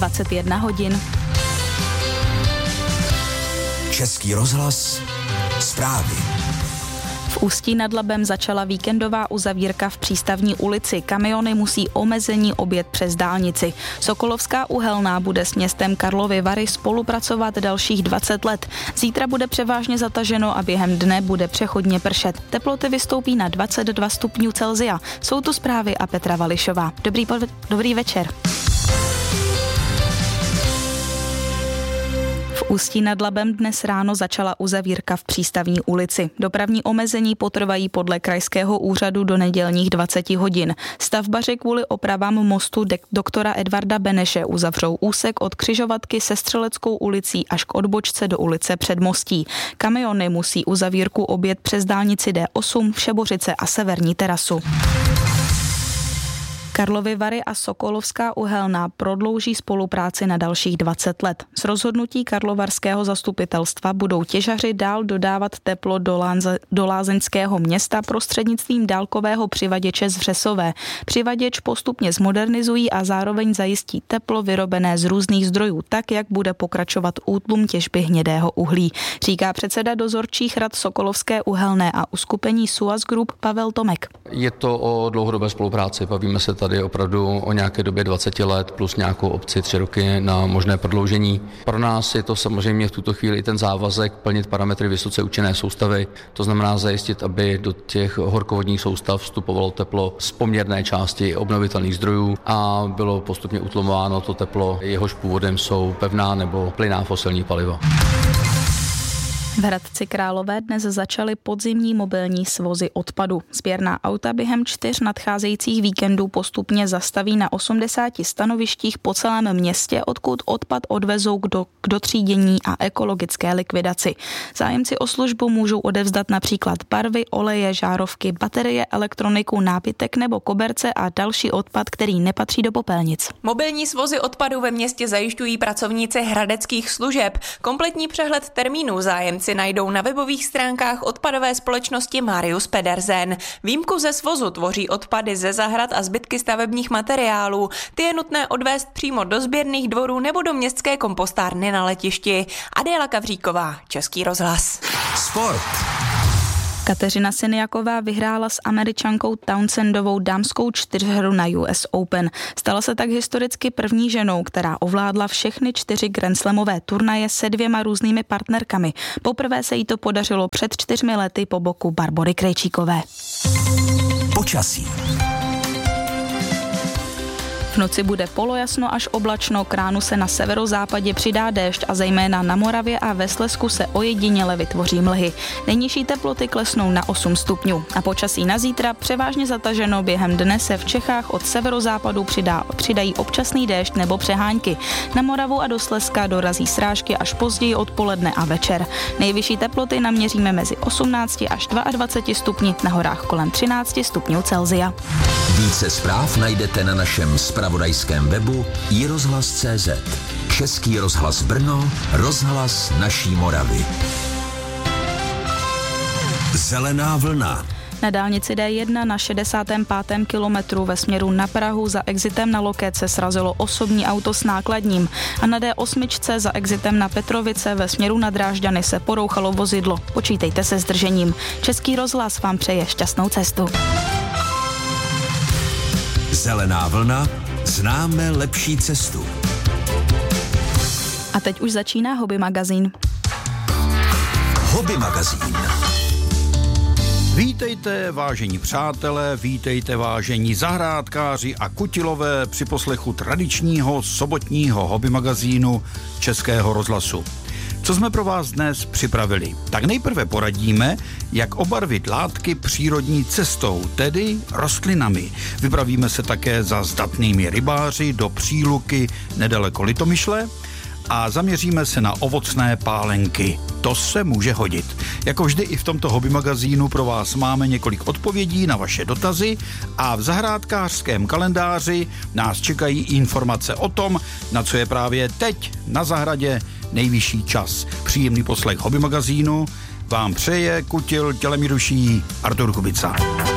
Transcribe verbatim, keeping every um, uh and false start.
dvacet jedna hodin. Český rozhlas, zprávy. V Ústí nad Labem začala víkendová uzavírka v Přístavní ulici. Kamiony musí omezení objet přes dálnici. Sokolovská uhelná bude s městem Karlovy Vary spolupracovat dalších dvacet let. Zítra bude převážně zataženo a během dne bude přechodně pršet. Teploty vystoupí na dvacet dva stupňů Celsia. Jsou to zprávy a Petra Vališová. Dobrý, dobrý večer. V Ústí nad Labem dnes ráno začala uzavírka v Přístavní ulici. Dopravní omezení potrvají podle krajského úřadu do nedělních dvacet hodin. Stavbaři kvůli opravám mostu doktora Edvarda Beneše uzavřou úsek od křižovatky se Střeleckou ulicí až k odbočce do ulice Předmostí. Kamiony musí uzavírku objet přes dálnici D osm, Všebořice a Severní terasu. Karlovy Vary a Sokolovská uhelná prodlouží spolupráci na dalších dvacet let. Z rozhodnutí karlovarského zastupitelstva budou těžaři dál dodávat teplo do, Lánze, do lázeňského města prostřednictvím dálkového přivaděče z Vřesové. Přivaděč postupně zmodernizují a zároveň zajistí teplo vyrobené z různých zdrojů, tak jak bude pokračovat útlum těžby hnědého uhlí, říká předseda dozorčích rad Sokolovské uhelné a uskupení Suaz Group Pavel Tomek. Je to o dlouhodobé spolupráci, bavíme se tady opravdu o nějaké době dvacet let plus nějakou opci tři roky na možné prodloužení. Pro nás je to samozřejmě v tuto chvíli ten závazek plnit parametry vysoce účinné soustavy, to znamená zajistit, aby do těch horkovodních soustav vstupovalo teplo z poměrné části obnovitelných zdrojů a bylo postupně utlumováno to teplo, jehož původem jsou pevná nebo plynná fosilní paliva. V Hradci Králové dnes začaly podzimní mobilní svozy odpadu. Sběrná auta během čtyř nadcházejících víkendů postupně zastaví na osmdesáti stanovištích po celém městě, odkud odpad odvezou k, do, k dotřídění a ekologické likvidaci. Zájemci o službu můžou odevzdat například barvy, oleje, žárovky, baterie, elektroniku, nábytek nebo koberce a další odpad, který nepatří do popelnic. Mobilní svozy odpadu ve městě zajišťují pracovníci hradeckých služeb. Kompletní přehled termínů zájemci si najdou na webových stránkách odpadové společnosti Marius Pedersen. Výjimku ze svozu tvoří odpady ze zahrad a zbytky stavebních materiálů. Ty je nutné odvést přímo do sběrných dvorů nebo do městské kompostárny na letišti. Adéla Kavříková, Český rozhlas. Sport. Kateřina Siniaková vyhrála s Američankou Townsendovou dámskou čtyřhru na U S Open. Stala se tak historicky první ženou, která ovládla všechny čtyři grandslamové turnaje se dvěma různými partnerkami. Poprvé se jí to podařilo před čtyřmi lety po boku Barbory Krejčíkové. Počasí. V noci bude polojasno až oblačno, k ránu se na severozápadě přidá déšť a zejména na Moravě a ve Slezsku se ojediněle vytvoří mlhy. Nejnižší teploty klesnou na osm stupňů. A počasí na zítra převážně zataženo, během dne se v Čechách od severozápadu přidá, přidají občasný déšť nebo přehánky. Na Moravu a do Slezska dorazí srážky až později odpoledne a večer. Nejvyšší teploty naměříme mezi osmnácti až dvaceti dvěma stupni, na horách kolem třinácti stupňů Celsia. Více zpráv najdete na našem zpravodajském webu i rozhlas tečka cé zet. Český rozhlas Brno, rozhlas naší Moravy. Zelená vlna. Na dálnici D jedna na šedesátém pátém kilometru ve směru na Prahu za exitem na Loket se srazilo osobní auto s nákladním a na D osm za exitem na Petrovice ve směru na Drážďany se porouchalo vozidlo. Počítejte se zdržením. Český rozhlas vám přeje šťastnou cestu. Zelená vlna, známe lepší cestu. A teď už začíná Hobby magazín. Hobby magazín. Vítejte, vážení přátelé, vítejte, vážení zahrádkáři a kutilové při poslechu tradičního sobotního hobby magazínu Českého rozhlasu. Co jsme pro vás dnes připravili? Tak nejprve poradíme, jak obarvit látky přírodní cestou, tedy rostlinami. Vypravíme se také za zdatnými rybáři do Příluky nedaleko Litomyšle a zaměříme se na ovocné pálenky. To se může hodit. Jako vždy i v tomto hobby magazínu pro vás máme několik odpovědí na vaše dotazy a v zahrádkářském kalendáři nás čekají informace o tom, na co je právě teď na zahradě nejvyšší čas. Příjemný poslech hobby magazínu vám přeje kutil tělemi duší Artur Kubica.